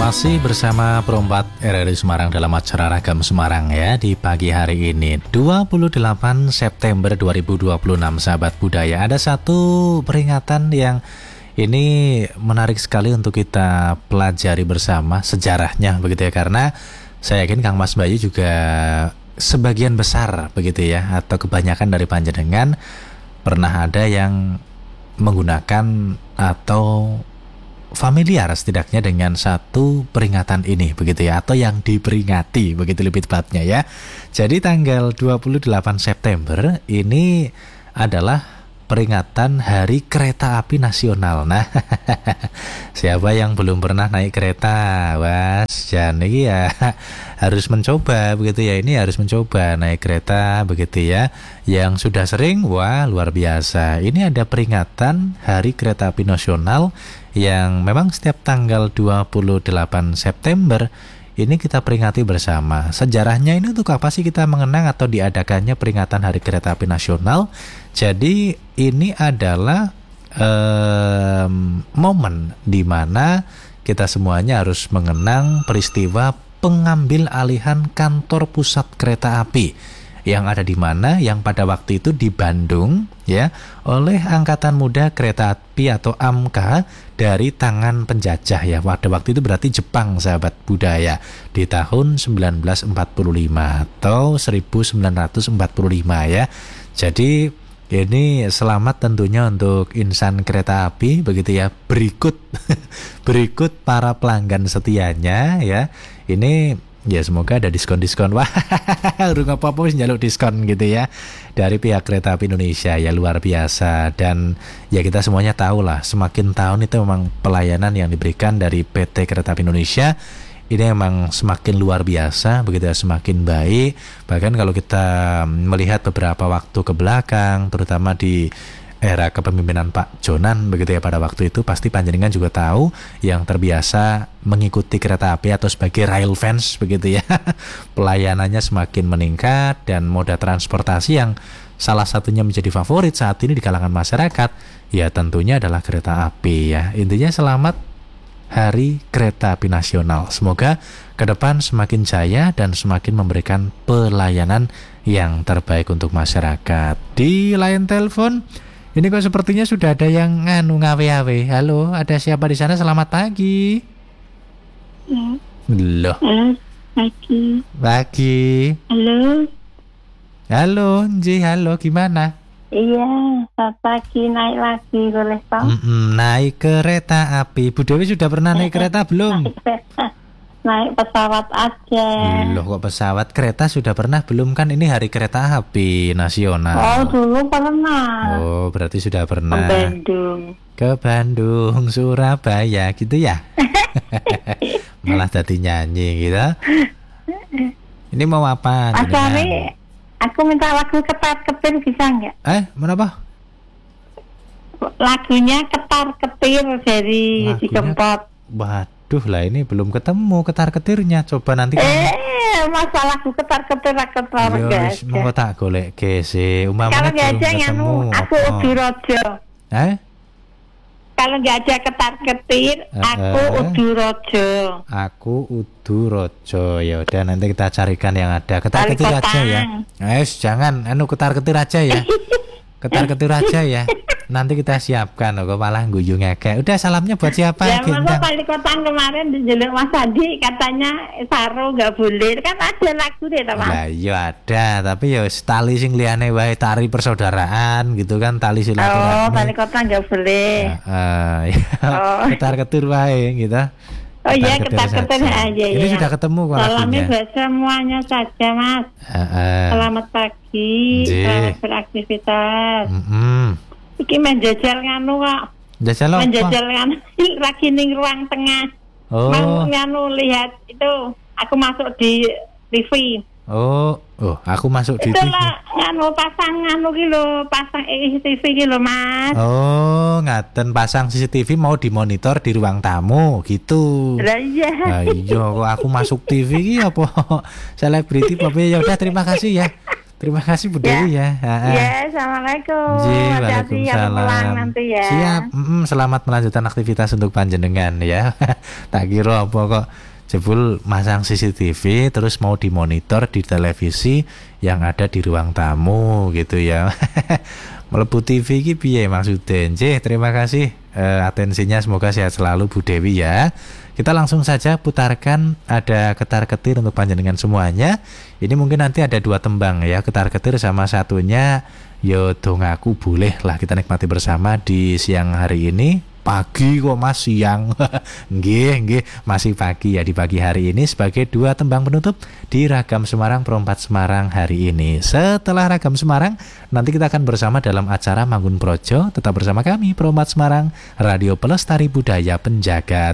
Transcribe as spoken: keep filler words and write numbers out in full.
Masih bersama Perompak R R I Semarang dalam acara Ragam Semarang ya di pagi hari ini dua puluh delapan September dua ribu dua puluh enam. Sahabat budaya, ada satu peringatan yang ini menarik sekali untuk kita pelajari bersama sejarahnya begitu ya, karena saya yakin Kang Mas Bayu juga sebagian besar begitu ya, atau kebanyakan dari panjenengan pernah ada yang menggunakan atau familiar setidaknya dengan satu peringatan ini begitu ya, atau yang diperingati begitu lebih tepatnya ya. Jadi tanggal dua puluh delapan September ini adalah peringatan Hari Kereta Api Nasional. Nah, siapa yang belum pernah naik kereta, was, jangan ya harus mencoba begitu ya. Ini harus mencoba naik kereta begitu ya. Yang sudah sering, wah luar biasa. Ini ada peringatan Hari Kereta Api Nasional yang memang setiap tanggal dua puluh delapan September ini kita peringati bersama. Sejarahnya ini untuk apa sih kita mengenang atau diadakannya peringatan Hari Kereta Api Nasional? Jadi ini adalah um, momen di mana kita semuanya harus mengenang peristiwa pengambil alihan kantor pusat kereta api yang ada di mana, yang pada waktu itu di Bandung ya, oleh Angkatan Muda Kereta Api atau A M K A dari tangan penjajah ya. Pada waktu itu berarti Jepang, sahabat budaya, di tahun sembilan belas empat puluh lima atau seribu sembilan ratus empat puluh lima ya. Jadi ini selamat tentunya untuk insan kereta api begitu ya. Berikut berikut para pelanggan setianya ya. Ini ya semoga ada diskon-diskon. Wah, urung apa-apa wis njaluk diskon gitu ya dari pihak Kereta Api Indonesia ya, luar biasa. Dan ya kita semuanya tahu lah, semakin tahun itu memang pelayanan yang diberikan dari P T Kereta Api Indonesia ini memang semakin luar biasa begitu ya, semakin baik. Bahkan kalau kita melihat beberapa waktu ke belakang, terutama di era kepemimpinan Pak Jonan begitu ya, pada waktu itu pasti panjenengan juga tahu yang terbiasa mengikuti kereta api atau sebagai rail fans begitu ya. Pelayanannya semakin meningkat dan moda transportasi yang salah satunya menjadi favorit saat ini di kalangan masyarakat ya tentunya adalah kereta api ya. Intinya selamat Hari Kereta Api Nasional. Semoga ke depan semakin jaya dan semakin memberikan pelayanan yang terbaik untuk masyarakat. Di line telepon ini kok sepertinya sudah ada yang nganu ngawe-awe. Halo, ada siapa di sana? Selamat pagi. Ya. Loh. Halo, pagi. Pagi. Halo. Halo, Nji, halo, gimana? Iya, selamat pagi, naik lagi boleh toh? Mm-mm, naik kereta api. Bu Dewi sudah pernah naik kereta belum? Naik kereta. Naik pesawat aja. Loh, kok pesawat? Kereta sudah pernah belum? Kan ini Hari Kereta Api Nasional. Oh, dulu pernah. Oh, berarti sudah pernah. Ke Bandung. Ke Bandung, Surabaya gitu ya. Malah tadi nyanyi gitu. Ini mau apa? Mas Ari, aku minta lagu ketar-ketir bisa nggak? Eh, kenapa? Lagunya ketar-ketir dari Lagunya- Si Kempot. Waduh lah, ini belum ketemu ketar-ketirnya. Coba nanti Eh, masalah lagu ketar-ketir aku ketar Yo, nggak wis, ada. mau tak golek ke sih. Umpamanya Kalau nggak belum ada ketemu. nganu, aku apa? udu rojo. Eh? Kalau nggak ada ketar-ketir, Eh, aku eh. udu rojo. Aku udu rojo. Ya udah, nanti kita carikan yang ada. Ketar-ketir Tali aja ya. kotang. Eh, jangan anu ketar-ketir aja ya. Ketar-ketir aja ya. Nanti kita siapkan loh, kok malah guyu ngekek. Udah, salamnya buat siapa? Ya masa Gendang. Wali Kotang kemarin dijeluk Mas Adi katanya Saro nggak boleh, kan ada lagu deh teman. Lah iya ada, tapi ya wis tali sing liyane wae, tari persaudaraan gitu kan, tali Oh, silaturahmi. Wali Kotang nggak boleh. Heeh, ya. Oh. Ketar-ketir wae gitu. Oh iya, Ketar-ketir ketar-ketir saja. aja ya. Ini sudah ketemu kok Salami lagunya. buat semuanya saja Mas. Heeh. Selamat pagi, Nggih. selamat beraktivitas. Heeh. Iki menjajal nganu kok. Jajal apa? Menjajal nganu lagi ning ruang tengah. Oh. Mau nganu lihat itu, aku masuk di T V. Oh, oh, aku masuk di T V. Itulah nganu pasang nganu ki lho, pasang C C T V ki lho, Mas. Oh, ngaten pasang C C T V mau dimonitor di ruang tamu gitu. Lah iya. Lah iya, kok aku masuk T V ki apa selebriti apa ya. Udah, terima kasih ya. Terima kasih Bu Dewi ya. Ya, ya assalamualaikum. Ji, Hati-hati yang pulang waalaikumsalam. nanti ya. Siap, mm-mm, selamat melanjutkan aktivitas untuk panjenengan ya. Tak kira apa kok jebul masang C C T V terus mau dimonitor di televisi yang ada di ruang tamu gitu ya. Melebu T V iki piye maksudnya? Nggih, terima kasih uh, atensinya, semoga sehat selalu Bu Dewi ya. Kita langsung saja putarkan ada ketar-ketir untuk panjenengan semuanya. Ini mungkin nanti ada dua tembang ya, ketar-ketir sama satunya yo dongaku boleh lah kita nikmati bersama di siang hari ini. Pagi kok Mas, siang. Nggih, nggih, masih pagi ya di pagi hari ini sebagai dua tembang penutup di Ragam Semarang Perempat Semarang hari ini. Setelah Ragam Semarang, nanti kita akan bersama dalam acara Manggun Projo. Tetap bersama kami Perempat Semarang, Radio Pelestari Budaya Penjaga